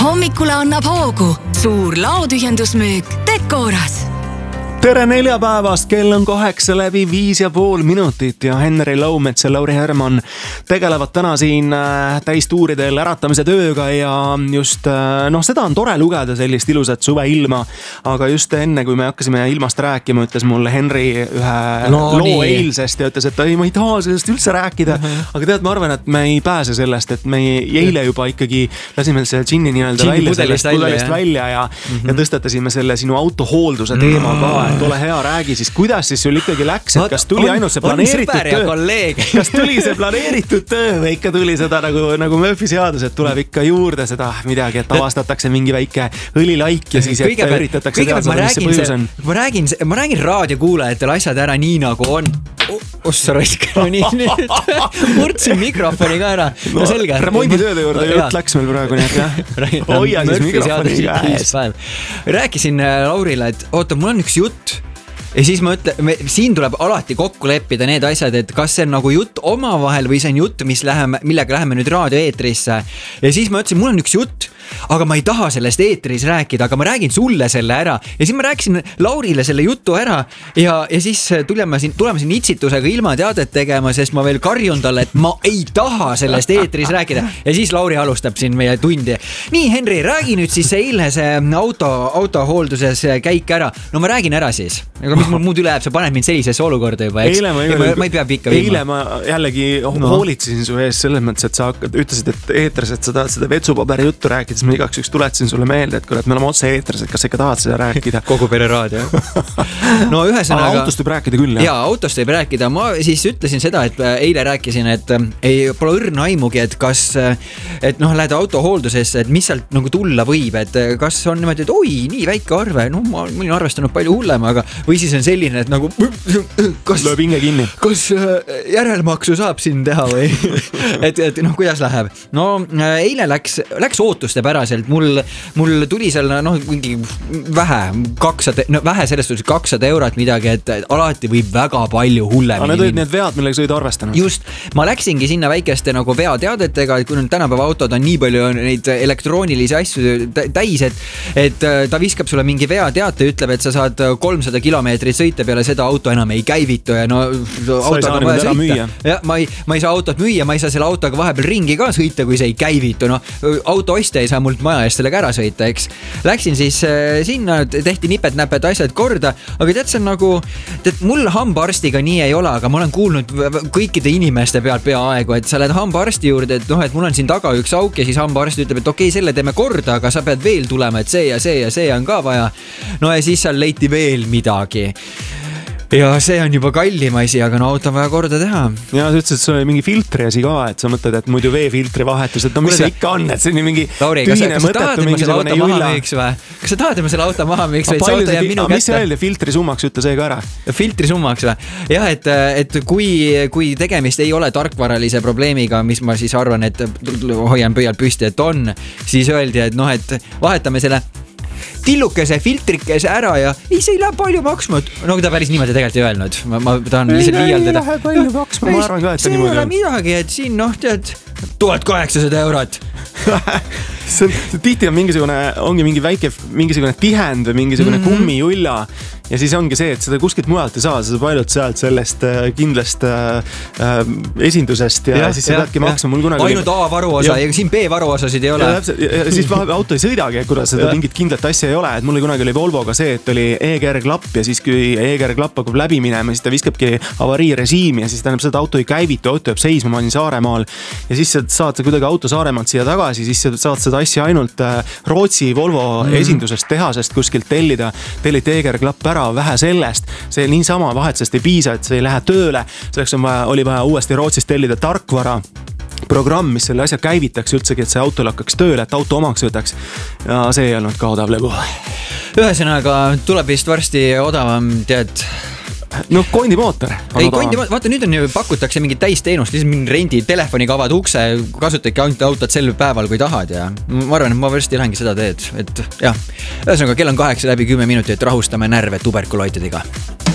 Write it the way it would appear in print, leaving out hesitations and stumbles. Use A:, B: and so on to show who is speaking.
A: Hommikule annab hoogu suur laotühjendusmüük Decoras.
B: Tere neljapäevast, kell on 8:05 ja Henri Laumets ja Lauri Herman tegelevad täna siin täistuuridel äratamise tööga ja just seda on tore lugeda, sellist ilusat suveilma, aga just enne kui me hakkasime ilmast rääkima, ütles mulle Henri ühe loo eilsest ja ütles, et ei, ma ei taha sellest üldse rääkida, aga tead, ma arvan, et me ei pääse sellest, et me eile juba ikkagi lasime see džinni nii-öelda välja sellest pudelist välja ja tõstatasime selle sinu autohoolduse teema ka. Et ole hea, räägi siis, kuidas siis sul ikkagi läks, et kas tuli ainult see planeeritud töö, kas tuli see planeeritud töö või ikka tuli seda nagu Murphy seadus, et tuleb ikka juurde seda midagi, et avastatakse mingi väike õlilaik ja siis üritatakse teada seda, mis see põhjus on.
C: Ma räägin raadiokuulajatele asjad ära nii nagu on. Ossa raisk, no nii nüüd murdsin mikrofoni ka ära. No selge.
B: Remonditööde juurde jutt läks meil praegu, nii et jah. Hoia siis mikrofoni käes.
C: Rääkisin Laurile, et oota, mul on üks jutt. Ja siis ma ütlen, siin tuleb alati kokku leppida need asjad, et kas see on nagu jutt omavahel või see on jutt, millega läheme nüüd raadioeetrisse. Ja siis ma ütlesin, mul on üks jutt, aga ma ei taha sellest eetris rääkida, aga ma räägin sulle selle ära. Ja siis ma rääkisin Laurile selle jutu ära ja siis tuleme siin itsitusega ilma teadet tegema, sest ma veel karjun talle, et ma ei taha sellest eetris rääkida. Ja siis Lauri alustab siin meie tundi. Nii, Henri, räägi nüüd siis eile see autohoolduses käik ära. No ma räägin ära siis. Aga mis mul muud üle jääb, sa paned mind sellisesse olukorda juba, eks? Ma ei pea pikka viima.
B: Eile ma jällegi hoolitsin su ees selles mõttes, et sa ütlesid, et eetris, et sa tahad seda vetsupaberi juttu rääkida, siis ma igaks üks tuletasin sulle meelde, et kuule, et me oleme otse eetris, et kas sa ikka tahad seda rääkida?
C: Kogu pere raadio. No ühesõnaga...
B: Autost võib rääkida küll, jah?
C: Jaa, autost võib rääkida. Ma siis ütlesin seda, et eile rääkisin, et pole õrna aimugi, et kas lähed autohooldusesse, et mis sealt nagu tulla võib, et kas on niimoodi, et oi, nii väike arve, no ma olin arvestanud palju hullem, aga või siis on selline, et nagu
B: lööb hinge kinni.
C: Kas järelmaksu saab siin teha või? et kuidas läheb? No eile läks ootuste päraselt. Mul tuli seal mingi vähe sellest 200 eurot midagi, et alati võib väga palju hullemini.
B: Need olid need vead, millega sa olid arvestanud.
C: Just, ma läksingi sinna väikeste nagu veateadetega, et kui nüüd tänapäeva autod on nii palju neid elektroonilisi asju täis, et ta viskab sulle mingi veateate, ütleb, et sa saad 300 kilomeetrit sõita peale seda auto enam ei käivitu ja auto on vaja sõita. Ja, ma ei saa autot müüa, ma ei saa selle autoga vahepeal ringi ka sõita, kui see ei käivitu. Auto ostja ei saa mult maja eest sellega ära sõita, eks. Läksin siis sinna, tehti nipet-näpet asjad korda, aga tead, see on nagu, mul hambaarstiga nii ei ole, aga ma olen kuulnud kõikide inimeste pealt peaaegu, et sa lähed hambaarsti juurde, et mul on siin taga üks auk ja siis hambaarst ütleb, et okei, selle teeme korda, aga sa pead veel tulema, et see ja see ja see on ka vaja. No ja siis seal leiti veel midagi. Ja see on juba kallim asi, aga auto on vaja korda teha.
B: Ja sa ütlesid, et see oli mingi filtri asi ka, et sa mõtled, et muidu veefiltri vahetus, et mis see ikka on, et see on mingi
C: Lauri, tühine mõttetu mingisugune julla. Kas sa tahad, et ma selle auto maha müüks?
B: Mis see öeldi filtri summaks, ütle see ka ära?
C: Filtri summaks või? Jah, et kui tegemist ei ole tarkvaralise probleemiga, mis ma siis arvan, et hoian pöial püsti, et on, siis öeldi, et vahetame selle tillukese filtrikese ära ja see ei lähe palju maksma. No ta päris niimoodi tegelikult ei öelnud. Ma tahan lihtsalt liialdada.
B: Ei lähe palju maksma, ma arvan ka, et
C: see niimoodi on. See ei ole midagi, et siin tead 1800 eurot.
B: Tihti on ongi mingisugune tihend või mingisugune kummijulla ja siis ongi see, et seda kuskilt mujalt ei saa, sa saab ainult sealt sellest kindlast esindusest ja siis sa peadki maksma.
C: Ainult A-varuosa ja siin B-varuosasid ei ole.
B: Ja siis auto ei sõidagi, kuna seda mingit kindlat asja ei ole, et mulle kunagi oli Volvoga see, et oli e-kerglapp ja siis kui e-kerglapp hakkab läbi minema, siis ta viskabki avariirežiimi ja siis tähendab seda, auto ei käivitu, auto jääb seisma, ma olin Saaremaal ja siis saad sa kuidagi auto Saaremaalt siia tagasi, siis saad seda asja ainult Rootsi Volvo esindusest tehasest kuskilt tellid e-kerglapp ära, vähe sellest, see niisama vahetusest ei piisa, et see ei lähe tööle, selleks oli vaja uuesti Rootsist tellida tarkvara programm, mis selle asja käivitaks üldsegi, et see autol hakkaks tööle, et auto omaks võtaks ja see ei olnud ka odav legu.
C: Ühesõnaga tuleb vist varsti odavam, tead
B: kondimootor.
C: Vaata, nüüd on ju pakutakse mingit täisteenust, lihtsalt mingi rendi telefoniga avad ukse, kasutadki ainult autot sel päeval, kui tahad ja ma arvan, et ma varsti lähengi seda teed, et jah. Ühesõnaga, kell on 8:10, rahustame närve tuberkuloitidega.